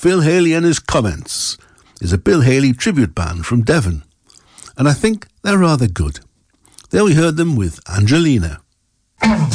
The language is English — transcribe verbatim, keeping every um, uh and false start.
Bill Haley and His Comments is a Bill Haley tribute band from Devon, and I think they're rather good. There we heard them with Angelina.